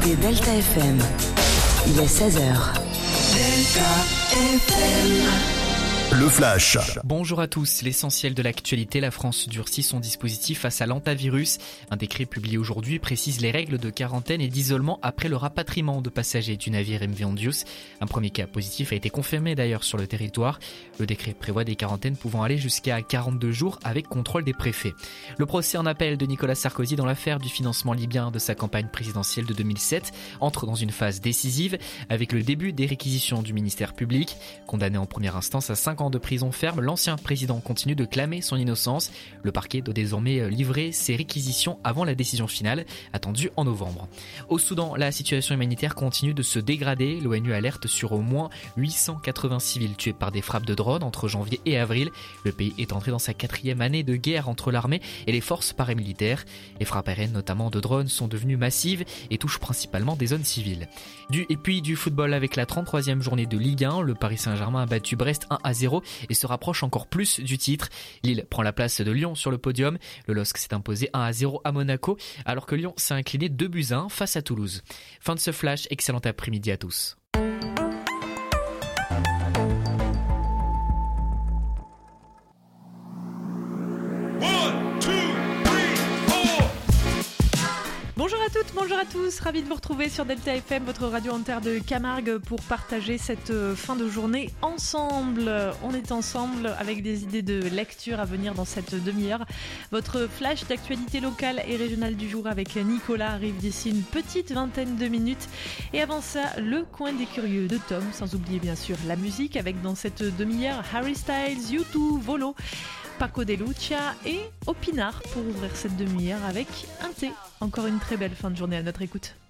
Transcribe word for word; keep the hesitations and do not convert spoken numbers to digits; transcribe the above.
écoutez Delta F M. Il est seize heures. Delta F M. Le Flash. Bonjour à tous. L'essentiel de l'actualité, la France durcit son dispositif face à l'hantavirus. Un décret publié aujourd'hui précise les règles de quarantaine et d'isolement après le rapatriement de passagers du navire M V Ondius. Un premier cas positif a été confirmé d'ailleurs sur le territoire. Le décret prévoit des quarantaines pouvant aller jusqu'à quarante-deux jours avec contrôle des préfets. Le procès en appel de Nicolas Sarkozy dans l'affaire du financement libyen de sa campagne présidentielle de deux mille sept entre dans une phase décisive avec le début des réquisitions du ministère public. Condamné en première instance à cinq ans de prison ferme, l'ancien président continue de clamer son innocence. Le parquet doit désormais livrer ses réquisitions avant la décision finale, attendue en novembre. Au Soudan, la situation humanitaire continue de se dégrader. L'ONU alerte sur au moins huit cent quatre-vingts civils tués par des frappes de drones entre janvier et avril. Le pays est entré dans sa quatrième année de guerre entre l'armée et les forces paramilitaires. Les frappes aériennes, notamment de drones, sont devenues massives et touchent principalement des zones civiles. Du, et puis du football avec la trente-troisième journée de Ligue un. Le Paris Saint-Germain a battu Brest un à zéro et se rapproche encore plus du titre. Lille prend la place de Lyon sur le podium. Le L O S C s'est imposé un à zéro à Monaco, alors que Lyon s'est incliné deux buts à un face à Toulouse. Fin de ce flash, excellent après-midi à tous. Bonjour à toutes, bonjour à tous, ravi de vous retrouver sur Delta F M, votre radio en terre de Camargue, pour partager cette fin de journée ensemble. On est ensemble avec des idées de lecture à venir dans cette demi-heure. Votre flash d'actualité locale et régionale du jour avec Nicolas arrive d'ici une petite vingtaine de minutes. Et avant ça, le coin des curieux de Tom, sans oublier bien sûr la musique avec dans cette demi-heure Harry Styles, U deux, Volo, Paco de Lucia et Opinard pour ouvrir cette demi-heure avec un thé. Encore une très belle fin de journée à notre écoute.